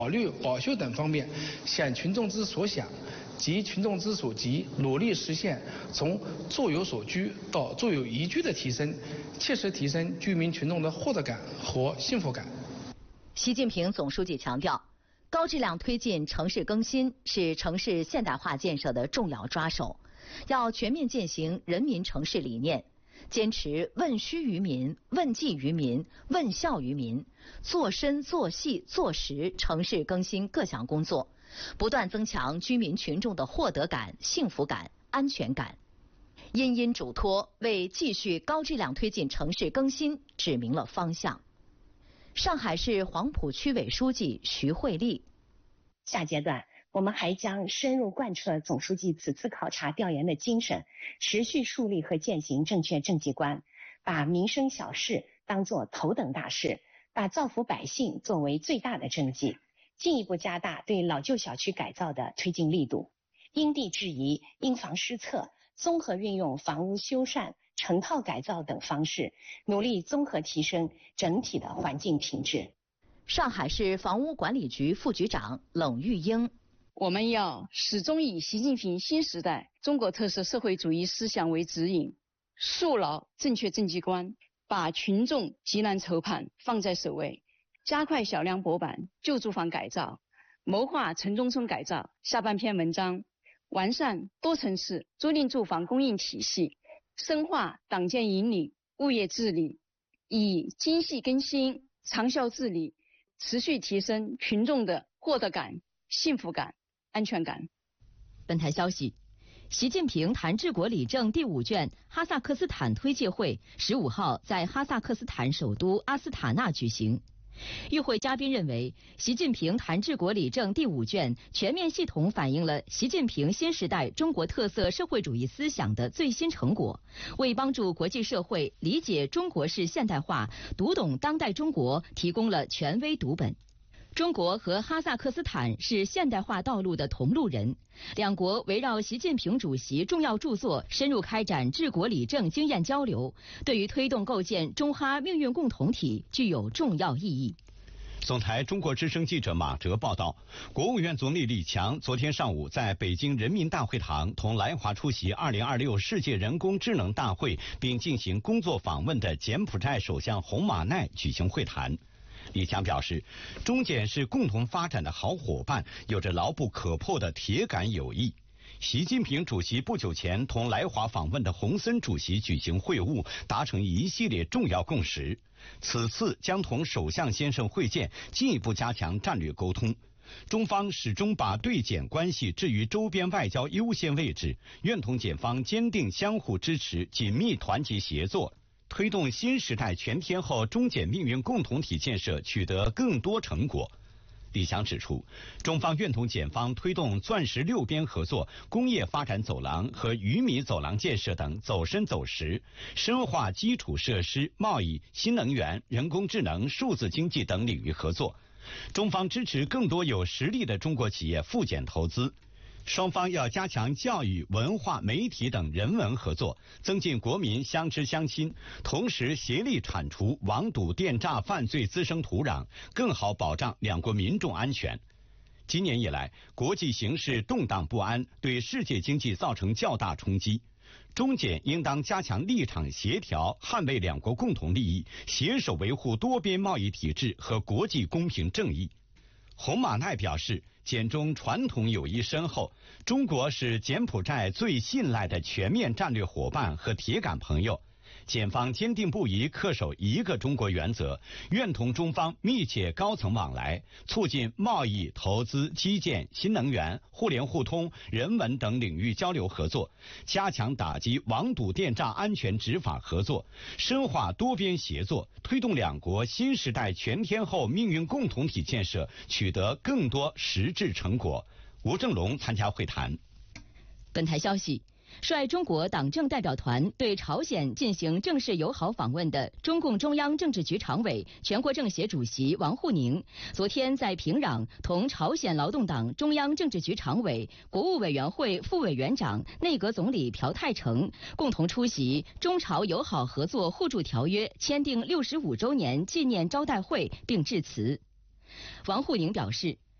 保育、保修等方面，想群众之所想及群众之所急，努力实现从作有所居到作有宜居的提升，切实提升居民群众的获得感和幸福感。 习近平总书记强调，高质量推进城市更新是城市现代化建设的重要抓手，要全面践行人民城市理念，坚持问需于民、问计于民、问效于民，做深做细做实城市更新各项工作，不断增强居民群众的获得感、幸福感、安全感。殷殷嘱托，为继续高质量推进城市更新指明了方向。上海市黄浦区委书记徐慧丽： 下阶段，我们还将深入贯彻总书记此次考察调研的精神，持续树立和践行正确政绩观，把民生小事当作头等大事，把造福百姓作为最大的政绩，进一步加大对老旧小区改造的推进力度，因地制宜、因房施策，综合运用房屋修缮、成套改造等方式，努力综合提升整体的环境品质。 上海市房屋管理局副局长冷玉英： 我们要始终以习近平新时代中国特色社会主义思想为指引，树牢正确政绩观，把群众急难愁盼放在首位，加快小量薄板旧住房改造，谋划城中村改造。下半篇文章，完善多层次租赁住房供应体系，深化党建引领、物业治理，以精细更新、长效治理，持续提升群众的获得感、幸福感、安全感。 本台消息，习近平谈治国理政第5卷哈萨克斯坦推介会15号在哈萨克斯坦首都阿斯塔纳举行。与会嘉宾认为，习近平谈治国理政第5卷全面系统反映了习近平新时代中国特色社会主义思想的最新成果，为帮助国际社会理解中国式现代化、读懂当代中国提供了权威读本。中国和哈萨克斯坦是现代化道路的同路人，两国围绕习近平主席重要著作深入开展治国理政经验交流，对于推动构建中哈命运共同体具有重要意义。 总台中国之声记者马哲报道，国务院总理李强昨天上午在北京人民大会堂同来华出席2026世界人工智能大会并进行工作访问的柬埔寨首相洪马奈举行会谈。李强表示，中柬是共同发展的好伙伴，有着牢不可破的铁杆友谊。习近平主席不久前同来华访问的洪森主席举行会晤，达成一系列重要共识。此次将同首相先生会见，进一步加强战略沟通。中方始终把对柬关系置于周边外交优先位置，愿同柬方坚定相互支持，紧密团结协作，推动新时代全天候中柬命运共同体建设取得更多成果。李强指出，中方愿同柬方推动钻石6边合作、工业发展走廊和鱼米走廊建设等走深走实，深化基础设施、贸易、新能源、人工智能、数字经济等领域合作。中方支持更多有实力的中国企业赴柬投资。双方要加强教育、文化、媒体等人文合作，增进国民相知相亲，同时协力铲除网赌电诈犯罪滋生土壤，更好保障两国民众安全。今年以来，国际形势动荡不安，对世界经济造成较大冲击。中柬应当加强立场协调，捍卫两国共同利益，携手维护多边贸易体制和国际公平正义。洪马奈表示，柬中传统友谊深厚，中国是柬埔寨最信赖的全面战略伙伴和铁杆朋友。柬方坚定不移恪守一个中国原则，愿同中方密切高层往来，促进贸易、投资、基建、新能源、互联互通、人文等领域交流合作，加强打击网赌电诈安全执法合作，深化多边协作，推动两国新时代全天候命运共同体建设取得更多实质成果。吴正龙参加会谈。 本台消息，率中国党政代表团对朝鲜进行正式友好访问的中共中央政治局常委、全国政协主席王沪宁，昨天在平壤同朝鲜劳动党中央政治局常委、国务委员会副委员长、内阁总理朴泰成共同出席中朝友好合作互助条约签订65周年纪念招待会并致辞。王沪宁表示，